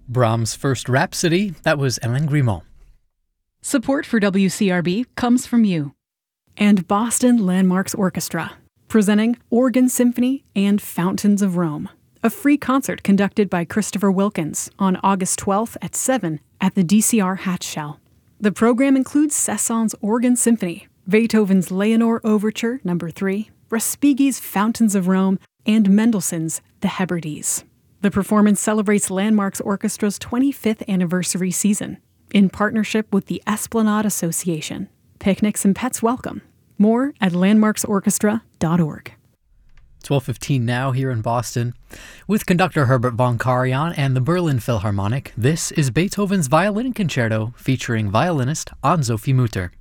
Brahms' first Rhapsody, that was Hélène Grimaud. Support for WCRB comes from you. And Boston Landmarks Orchestra, presenting Organ Symphony and Fountains of Rome, a free concert conducted by Christopher Wilkins on August 12th at 7 at the DCR Hatch Shell. The program includes Cézanne's Organ Symphony, Beethoven's Leonore Overture No. 3, Respighi's Fountains of Rome, and Mendelssohn's The Hebrides. The performance celebrates Landmarks Orchestra's 25th anniversary season, in partnership with the Esplanade Association. Picnics and pets welcome. More at landmarksorchestra.org. 12:15 now here in Boston. With conductor Herbert von Karajan and the Berlin Philharmonic, this is Beethoven's Violin Concerto featuring violinist Ann-Sophie Mutter.